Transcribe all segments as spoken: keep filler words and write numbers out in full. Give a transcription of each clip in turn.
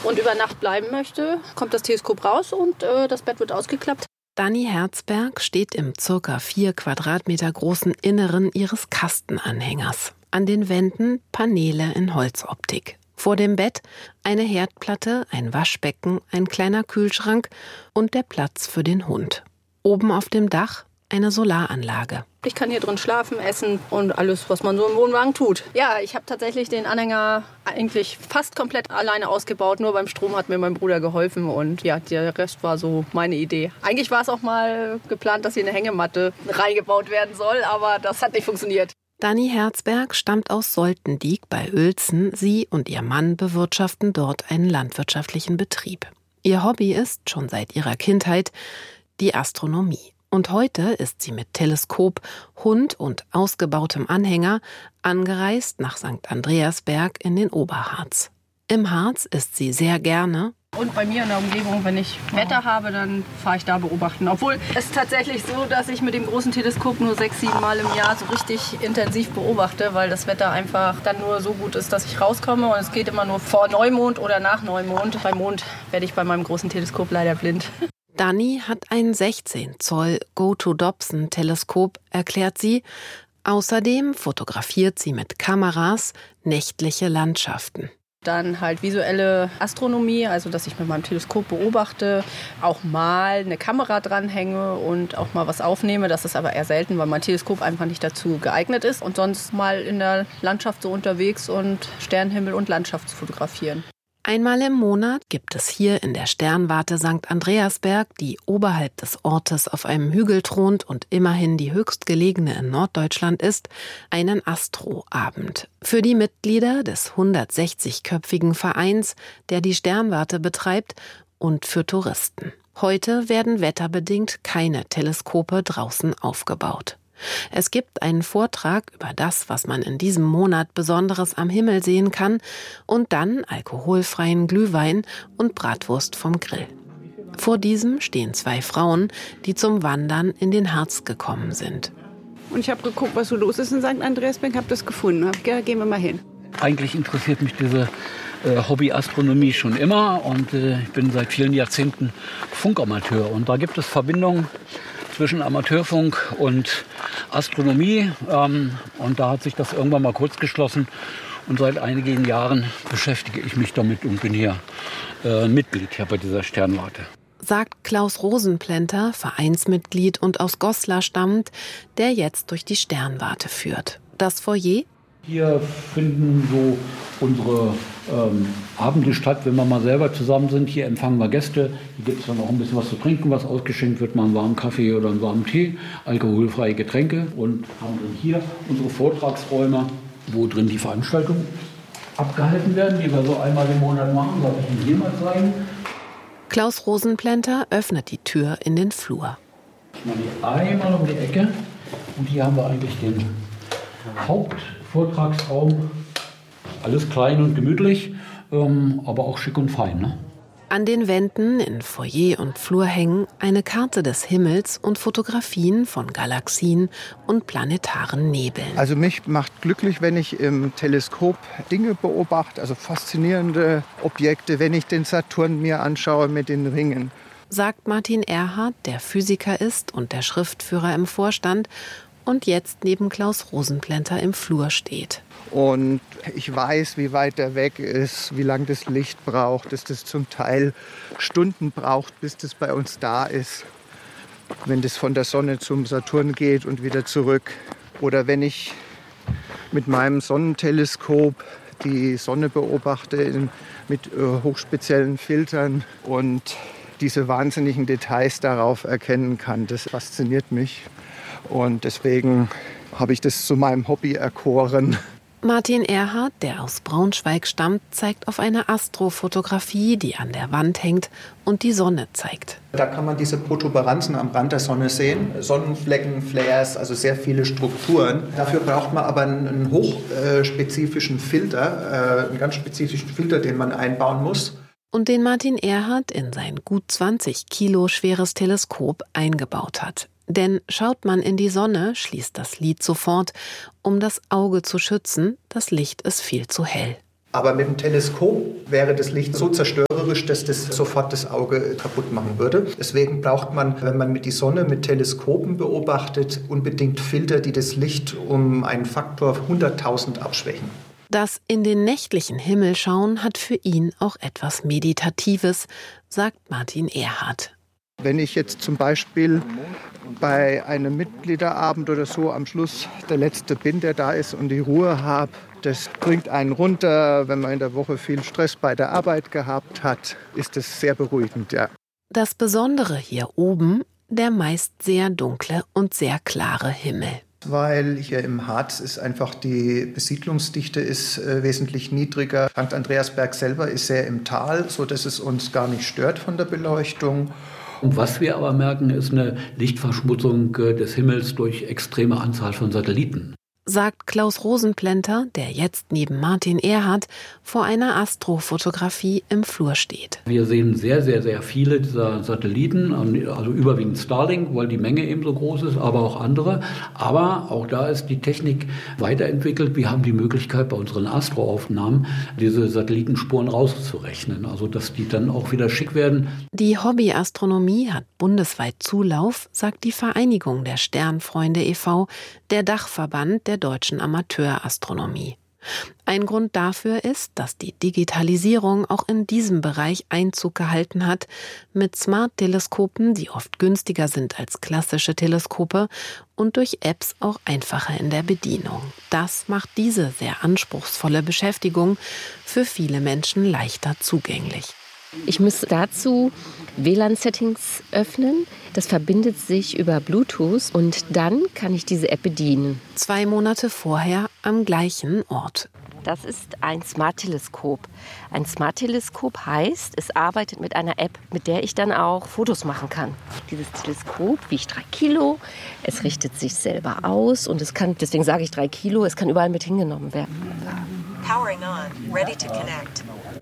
und über Nacht bleiben möchte, kommt das Teleskop raus und äh, das Bett wird ausgeklappt. Dani Herzberg steht im circa vier Quadratmeter großen Inneren ihres Kastenanhängers. An den Wänden Paneele in Holzoptik. Vor dem Bett eine Herdplatte, ein Waschbecken, ein kleiner Kühlschrank und der Platz für den Hund. Oben auf dem Dach eine Solaranlage. Ich kann hier drin schlafen, essen und alles, was man so im Wohnwagen tut. Ja, ich habe tatsächlich den Anhänger eigentlich fast komplett alleine ausgebaut. Nur beim Strom hat mir mein Bruder geholfen und ja, der Rest war so meine Idee. Eigentlich war es auch mal geplant, dass hier eine Hängematte reingebaut werden soll, aber das hat nicht funktioniert. Dani Herzberg stammt aus Soltendiek bei Uelzen. Sie und ihr Mann bewirtschaften dort einen landwirtschaftlichen Betrieb. Ihr Hobby ist, schon seit ihrer Kindheit, die Astronomie. Und heute ist sie mit Teleskop, Hund und ausgebautem Anhänger angereist nach Sankt Andreasberg in den Oberharz. Im Harz ist sie sehr gerne. Und bei mir in der Umgebung, wenn ich Wetter habe, dann fahre ich da beobachten. Obwohl es ist tatsächlich so, dass ich mit dem großen Teleskop nur sechs, sieben Mal im Jahr so richtig intensiv beobachte, weil das Wetter einfach dann nur so gut ist, dass ich rauskomme. Und es geht immer nur vor Neumond oder nach Neumond. Bei Mond werde ich bei meinem großen Teleskop leider blind. Dani hat ein sechzehn Zoll Go-to-Dobson-Teleskop, erklärt sie. Außerdem fotografiert sie mit Kameras nächtliche Landschaften. Dann halt visuelle Astronomie, also dass ich mit meinem Teleskop beobachte, auch mal eine Kamera dranhänge und auch mal was aufnehme. Das ist aber eher selten, weil mein Teleskop einfach nicht dazu geeignet ist. Und sonst mal in der Landschaft so unterwegs und Sternenhimmel und Landschaft zu fotografieren. Einmal im Monat gibt es hier in der Sternwarte Sankt Andreasberg, die oberhalb des Ortes auf einem Hügel thront und immerhin die höchstgelegene in Norddeutschland ist, einen Astroabend. Für die Mitglieder des hundertsechzigköpfigen Vereins, der die Sternwarte betreibt, und für Touristen. Heute werden wetterbedingt keine Teleskope draußen aufgebaut. Es gibt einen Vortrag über das, was man in diesem Monat Besonderes am Himmel sehen kann, und dann alkoholfreien Glühwein und Bratwurst vom Grill. Vor diesem stehen zwei Frauen, die zum Wandern in den Harz gekommen sind. Und ich habe geguckt, was so los ist in Sankt Andreasberg, habe das gefunden. Hab gedacht, gehen wir mal hin. Eigentlich interessiert mich diese äh, Hobby-Astronomie schon immer und äh, ich bin seit vielen Jahrzehnten Funkamateur. Und da gibt es Verbindungen zwischen Amateurfunk und Astronomie. Ähm, und da hat sich das irgendwann mal kurz geschlossen. Und seit einigen Jahren beschäftige ich mich damit und bin hier äh, Mitglied hier bei dieser Sternwarte. Sagt Klaus Rosenplenter, Vereinsmitglied und aus Goslar stammend, der jetzt durch die Sternwarte führt. Das Foyer? Hier finden so unsere ähm, Abende statt, wenn wir mal selber zusammen sind. Hier empfangen wir Gäste. Hier gibt es dann auch ein bisschen was zu trinken, was ausgeschenkt wird, mal einen warmen Kaffee oder einen warmen Tee, alkoholfreie Getränke. Und haben dann hier unsere Vortragsräume, wo drin die Veranstaltungen abgehalten werden, die wir so einmal im Monat machen. Soll ich Ihnen hier mal zeigen. Klaus Rosenplenter öffnet die Tür in den Flur. Ich mache die einmal um die Ecke und hier haben wir eigentlich den Hauptvortragsraum. Alles klein und gemütlich, ähm, aber auch schick und fein, ne? An den Wänden in Foyer und Flur hängen eine Karte des Himmels und Fotografien von Galaxien und planetaren Nebeln. Also mich macht glücklich, wenn ich im Teleskop Dinge beobachte, also faszinierende Objekte, wenn ich den Saturn mir anschaue mit den Ringen. Sagt Martin Erhardt, der Physiker ist und der Schriftführer im Vorstand und jetzt neben Klaus Rosenplenter im Flur steht. Und ich weiß, wie weit er weg ist, wie lange das Licht braucht, dass das zum Teil Stunden braucht, bis das bei uns da ist. Wenn das von der Sonne zum Saturn geht und wieder zurück. Oder wenn ich mit meinem Sonnenteleskop die Sonne beobachte in, mit äh, hochspeziellen Filtern und diese wahnsinnigen Details darauf erkennen kann. Das fasziniert mich. Und deswegen habe ich das zu meinem Hobby erkoren. Martin Erhardt, der aus Braunschweig stammt, zeigt auf eine Astrofotografie, die an der Wand hängt und die Sonne zeigt. Da kann man diese Protuberanzen am Rand der Sonne sehen. Sonnenflecken, Flares, also sehr viele Strukturen. Dafür braucht man aber einen hochspezifischen Filter, einen ganz spezifischen Filter, den man einbauen muss. Und den Martin Erhardt in sein gut zwanzig Kilo schweres Teleskop eingebaut hat. Denn schaut man in die Sonne, schließt das Lid sofort, um das Auge zu schützen, das Licht ist viel zu hell. Aber mit dem Teleskop wäre das Licht so zerstörerisch, dass das sofort das Auge kaputt machen würde. Deswegen braucht man, wenn man mit die Sonne mit Teleskopen beobachtet, unbedingt Filter, die das Licht um einen Faktor hunderttausend abschwächen. Das in den nächtlichen Himmel schauen hat für ihn auch etwas Meditatives, sagt Martin Erhardt. Wenn ich jetzt zum Beispiel bei einem Mitgliederabend oder so am Schluss der Letzte bin, der da ist und die Ruhe habe, das bringt einen runter. Wenn man in der Woche viel Stress bei der Arbeit gehabt hat, ist das sehr beruhigend, ja. Das Besondere hier oben, der meist sehr dunkle und sehr klare Himmel. Weil hier im Harz ist einfach die Besiedlungsdichte ist äh, wesentlich niedriger. Sankt Andreasberg selber ist sehr im Tal, sodass es uns gar nicht stört von der Beleuchtung. Und was wir aber merken, ist eine Lichtverschmutzung des Himmels durch extreme Anzahl von Satelliten. Sagt Klaus Rosenplenter, der jetzt neben Martin Erhardt vor einer Astrofotografie im Flur steht. Wir sehen sehr, sehr, sehr viele dieser Satelliten, also überwiegend Starlink, weil die Menge eben so groß ist, aber auch andere. Aber auch da ist die Technik weiterentwickelt. Wir haben die Möglichkeit, bei unseren Astroaufnahmen diese Satellitenspuren rauszurechnen, also dass die dann auch wieder schick werden. Die Hobbyastronomie hat bundesweit Zulauf, sagt die Vereinigung der Sternfreunde e V, der Dachverband der deutschen Amateurastronomie. Ein Grund dafür ist, dass die Digitalisierung auch in diesem Bereich Einzug gehalten hat, mit Smart-Teleskopen, die oft günstiger sind als klassische Teleskope und durch Apps auch einfacher in der Bedienung. Das macht diese sehr anspruchsvolle Beschäftigung für viele Menschen leichter zugänglich. Ich muss dazu W L A N-Settings öffnen. Das verbindet sich über Bluetooth und dann kann ich diese App bedienen. Zwei Monate vorher am gleichen Ort. Das ist ein Smart-Teleskop. Ein Smart-Teleskop heißt, es arbeitet mit einer App, mit der ich dann auch Fotos machen kann. Dieses Teleskop wiegt drei Kilo, es richtet sich selber aus und es kann, deswegen sage ich drei Kilo, es kann überall mit hingenommen werden. Powering on, ready to connect.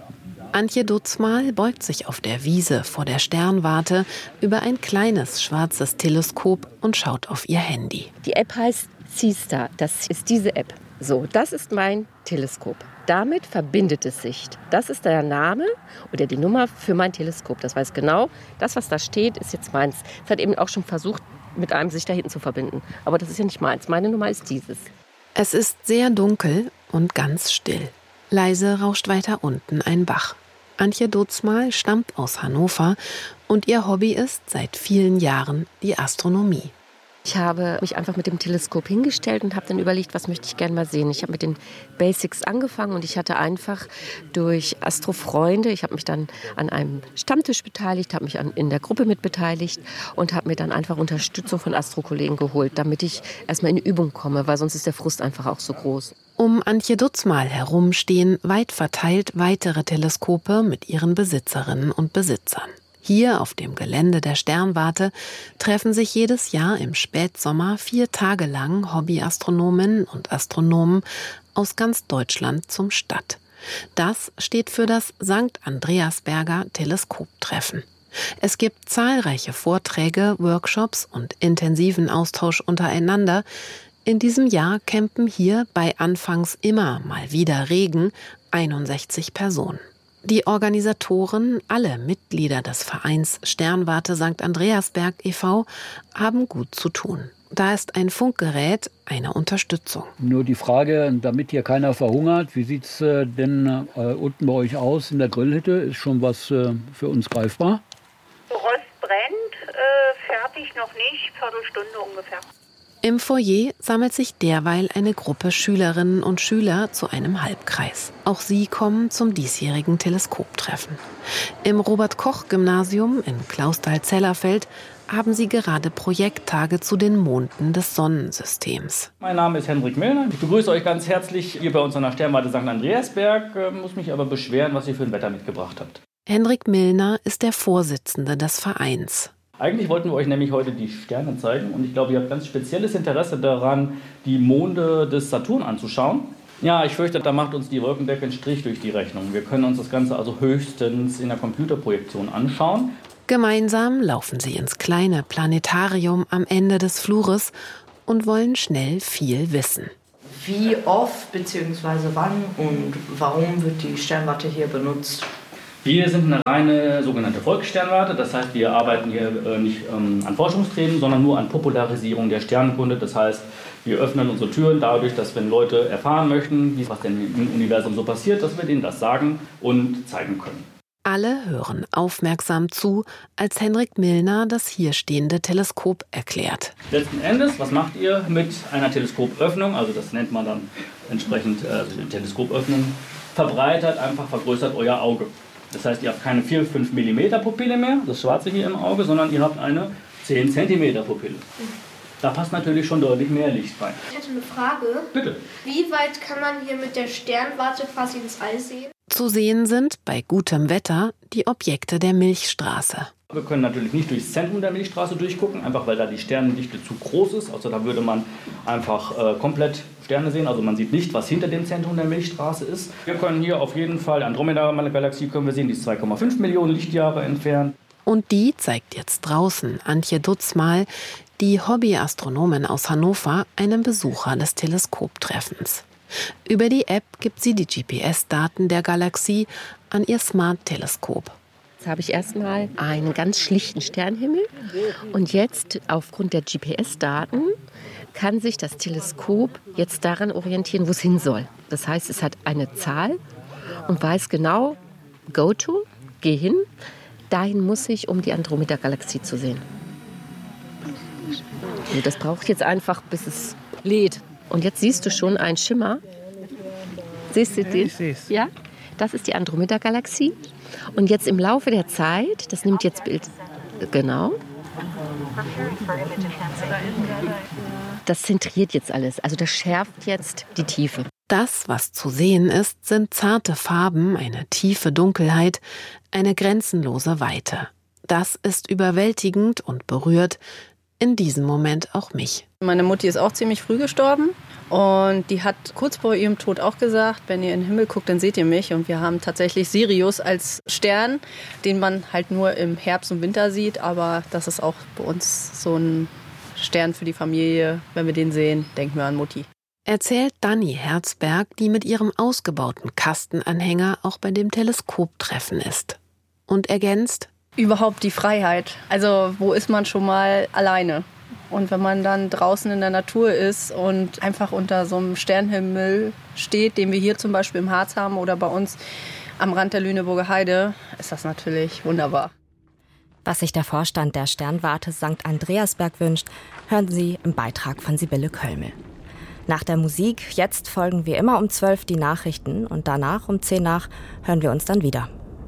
Antje Dutzmal beugt sich auf der Wiese vor der Sternwarte über ein kleines schwarzes Teleskop und schaut auf ihr Handy. Die App heißt Seastar. Das ist diese App. So, das ist mein Teleskop. Damit verbindet es sich. Das ist der Name oder die Nummer für mein Teleskop. Das weiß genau, das, was da steht, ist jetzt meins. Es hat eben auch schon versucht, mit einem sich da hinten zu verbinden. Aber das ist ja nicht meins. Meine Nummer ist dieses. Es ist sehr dunkel und ganz still. Leise rauscht weiter unten ein Bach. Antje Dutzmal stammt aus Hannover und ihr Hobby ist seit vielen Jahren die Astronomie. Ich habe mich einfach mit dem Teleskop hingestellt und habe dann überlegt, was möchte ich gerne mal sehen. Ich habe mit den Basics angefangen und ich hatte einfach durch Astrofreunde, ich habe mich dann an einem Stammtisch beteiligt, habe mich an, in der Gruppe mit beteiligt und habe mir dann einfach Unterstützung von Astrokollegen geholt, damit ich erstmal in Übung komme, weil sonst ist der Frust einfach auch so groß. Um Antje Dutzmal herum stehen weit verteilt weitere Teleskope mit ihren Besitzerinnen und Besitzern. Hier auf dem Gelände der Sternwarte treffen sich jedes Jahr im Spätsommer vier Tage lang Hobbyastronominnen und Astronomen aus ganz Deutschland zum Start. Das steht für das Sankt Andreasberger Teleskoptreffen. Es gibt zahlreiche Vorträge, Workshops und intensiven Austausch untereinander. In diesem Jahr campen hier bei anfangs immer mal wieder Regen einundsechzig Personen. Die Organisatoren, alle Mitglieder des Vereins Sternwarte Sankt Andreasberg e V, haben gut zu tun. Da ist ein Funkgerät eine Unterstützung. Nur die Frage, damit hier keiner verhungert, wie sieht es äh, denn äh, unten bei euch aus in der Grillhütte? Ist schon was äh, für uns greifbar? Rost brennt, äh, fertig noch nicht, Viertelstunde ungefähr. Im Foyer sammelt sich derweil eine Gruppe Schülerinnen und Schüler zu einem Halbkreis. Auch sie kommen zum diesjährigen Teleskoptreffen. Im Robert-Koch-Gymnasium in Clausthal-Zellerfeld haben sie gerade Projekttage zu den Monden des Sonnensystems. Mein Name ist Hendrik Milner. Ich begrüße euch ganz herzlich hier bei uns an der Sternwarte Sankt Andreasberg. Ich muss mich aber beschweren, was ihr für ein Wetter mitgebracht habt. Hendrik Milner ist der Vorsitzende des Vereins. Eigentlich wollten wir euch nämlich heute die Sterne zeigen und ich glaube, ihr habt ganz spezielles Interesse daran, die Monde des Saturn anzuschauen. Ja, ich fürchte, da macht uns die Wolkendecke einen Strich durch die Rechnung. Wir können uns das Ganze also höchstens in der Computerprojektion anschauen. Gemeinsam laufen sie ins kleine Planetarium am Ende des Flures und wollen schnell viel wissen. Wie oft bzw. wann und warum wird die Sternwarte hier benutzt? Wir sind eine reine sogenannte Volkssternwarte, das heißt, wir arbeiten hier äh, nicht ähm, an Forschungsträgen, sondern nur an Popularisierung der Sternenkunde. Das heißt, wir öffnen unsere Türen dadurch, dass wenn Leute erfahren möchten, wie was denn im Universum so passiert, dass wir denen das sagen und zeigen können. Alle hören aufmerksam zu, als Henrik Milner das hier stehende Teleskop erklärt. Letzten Endes, was macht ihr mit einer Teleskopöffnung? Also das nennt man dann entsprechend äh, Teleskopöffnung. Verbreitert, einfach vergrößert euer Auge. Das heißt, ihr habt keine vier bis fünf Millimeter Pupille mehr, das Schwarze hier im Auge, sondern ihr habt eine zehn Zentimeter Pupille. Da passt natürlich schon deutlich mehr Licht rein. Ich hätte eine Frage. Bitte. Wie weit kann man hier mit der Sternwarte quasi ins All sehen? Zu sehen sind bei gutem Wetter die Objekte der Milchstraße. Wir können natürlich nicht durchs Zentrum der Milchstraße durchgucken, einfach weil da die Sternendichte zu groß ist. Also da würde man einfach äh, komplett Sterne sehen. Also man sieht nicht, was hinter dem Zentrum der Milchstraße ist. Wir können hier auf jeden Fall die Andromeda-Galaxie können wir sehen, die ist zwei Komma fünf Millionen Lichtjahre entfernt. Und die zeigt jetzt draußen Antje Dutzmal, die Hobbyastronomin aus Hannover, einem Besucher des Teleskoptreffens. Über die App gibt sie die G P S-Daten der Galaxie an ihr Smart-Teleskop. Jetzt habe ich erstmal einen ganz schlichten Sternenhimmel und jetzt aufgrund der G P S-Daten kann sich das Teleskop jetzt daran orientieren, wo es hin soll. Das heißt, es hat eine Zahl und weiß genau, go to, geh hin, dahin muss ich, um die Andromeda-Galaxie zu sehen. Also das braucht jetzt einfach, bis es lädt. Und jetzt siehst du schon einen Schimmer. Siehst du den? Ja, das ist die Andromeda-Galaxie. Und jetzt im Laufe der Zeit, das nimmt jetzt Bild, genau. Das zentriert jetzt alles, also das schärft jetzt die Tiefe. Das, was zu sehen ist, sind zarte Farben, eine tiefe Dunkelheit, eine grenzenlose Weite. Das ist überwältigend und berührt in diesem Moment auch mich. Meine Mutti ist auch ziemlich früh gestorben und die hat kurz vor ihrem Tod auch gesagt, wenn ihr in den Himmel guckt, dann seht ihr mich. Und wir haben tatsächlich Sirius als Stern, den man halt nur im Herbst und Winter sieht. Aber das ist auch bei uns so ein Stern für die Familie. Wenn wir den sehen, denken wir an Mutti. Erzählt Dani Herzberg, die mit ihrem ausgebauten Kastenanhänger auch bei dem Teleskoptreffen ist. Und ergänzt: Überhaupt die Freiheit. Also wo ist man schon mal alleine? Und wenn man dann draußen in der Natur ist und einfach unter so einem Sternenhimmel steht, den wir hier zum Beispiel im Harz haben oder bei uns am Rand der Lüneburger Heide, ist das natürlich wunderbar. Was sich der Vorstand der Sternwarte Sankt Andreasberg wünscht, hören Sie im Beitrag von Sibylle Kölmel. Nach der Musik, jetzt folgen wie immer um zwölf die Nachrichten und danach um zehn nach hören wir uns dann wieder.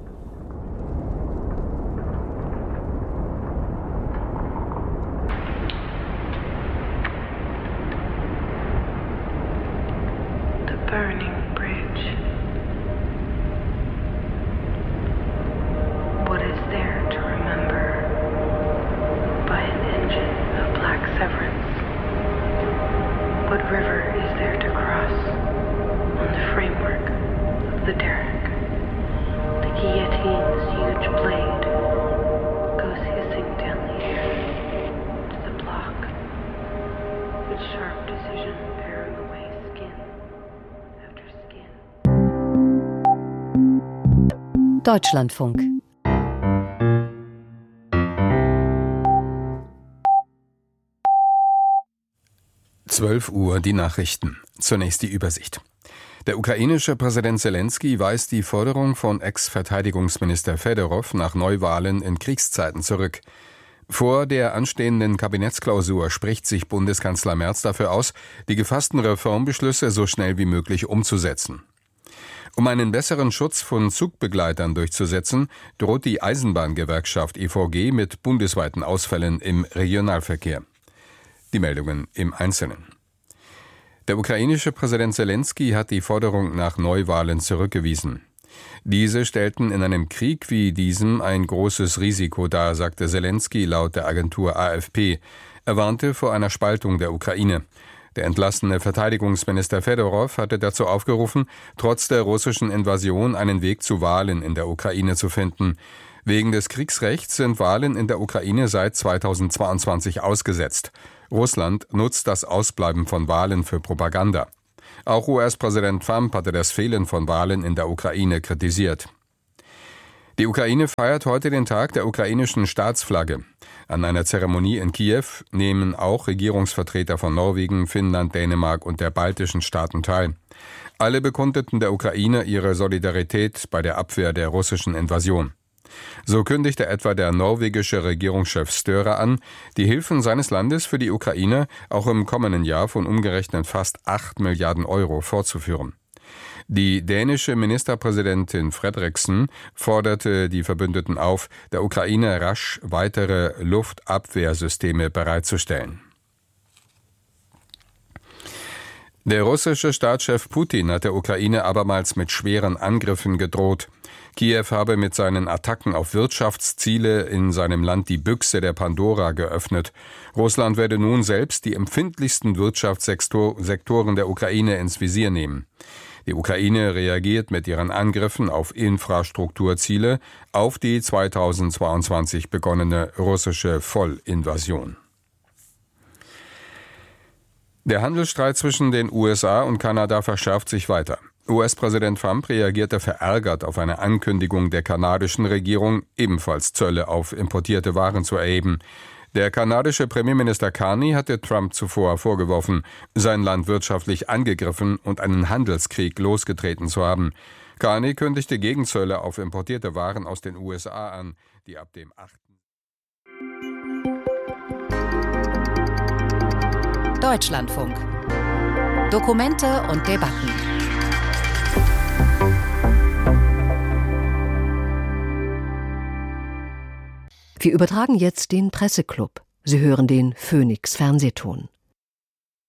Deutschlandfunk. zwölf Uhr die Nachrichten. Zunächst die Übersicht. Der ukrainische Präsident Selenskyj weist die Forderung von Ex-Verteidigungsminister Fedorow nach Neuwahlen in Kriegszeiten zurück. Vor der anstehenden Kabinettsklausur spricht sich Bundeskanzler Merz dafür aus, die gefassten Reformbeschlüsse so schnell wie möglich umzusetzen. Um einen besseren Schutz von Zugbegleitern durchzusetzen, droht die Eisenbahngewerkschaft E V G mit bundesweiten Ausfällen im Regionalverkehr. Die Meldungen im Einzelnen. Der ukrainische Präsident Selenskyj hat die Forderung nach Neuwahlen zurückgewiesen. Diese stellten in einem Krieg wie diesem ein großes Risiko dar, sagte Selenskyj laut der Agentur A F P. Er warnte vor einer Spaltung der Ukraine. Der entlassene Verteidigungsminister Fedorow hatte dazu aufgerufen, trotz der russischen Invasion einen Weg zu Wahlen in der Ukraine zu finden. Wegen des Kriegsrechts sind Wahlen in der Ukraine seit zweitausendzweiundzwanzig ausgesetzt. Russland nutzt das Ausbleiben von Wahlen für Propaganda. Auch U S-Präsident Trump hatte das Fehlen von Wahlen in der Ukraine kritisiert. Die Ukraine feiert heute den Tag der ukrainischen Staatsflagge. An einer Zeremonie in Kiew nehmen auch Regierungsvertreter von Norwegen, Finnland, Dänemark und der baltischen Staaten teil. Alle bekundeten der Ukraine ihre Solidarität bei der Abwehr der russischen Invasion. So kündigte etwa der norwegische Regierungschef Støre an, die Hilfen seines Landes für die Ukraine auch im kommenden Jahr von umgerechnet fast acht Milliarden Euro fortzuführen. Die dänische Ministerpräsidentin Frederiksen forderte die Verbündeten auf, der Ukraine rasch weitere Luftabwehrsysteme bereitzustellen. Der russische Staatschef Putin hat der Ukraine abermals mit schweren Angriffen gedroht. Kiew habe mit seinen Attacken auf Wirtschaftsziele in seinem Land die Büchse der Pandora geöffnet. Russland werde nun selbst die empfindlichsten Wirtschaftssektoren der Ukraine ins Visier nehmen. Die Ukraine reagiert mit ihren Angriffen auf Infrastrukturziele auf die zweitausendzweiundzwanzig begonnene russische Vollinvasion. Der Handelsstreit zwischen den U S A und Kanada verschärft sich weiter. U S-Präsident Trump reagierte verärgert auf eine Ankündigung der kanadischen Regierung, ebenfalls Zölle auf importierte Waren zu erheben. Der kanadische Premierminister Carney hatte Trump zuvor vorgeworfen, sein Land wirtschaftlich angegriffen und einen Handelskrieg losgetreten zu haben. Carney kündigte Gegenzölle auf importierte Waren aus den U S A an, die ab dem achten Deutschlandfunk. Dokumente und Debatten. Wir übertragen jetzt den Presseclub. Sie hören den Phoenix Fernsehton.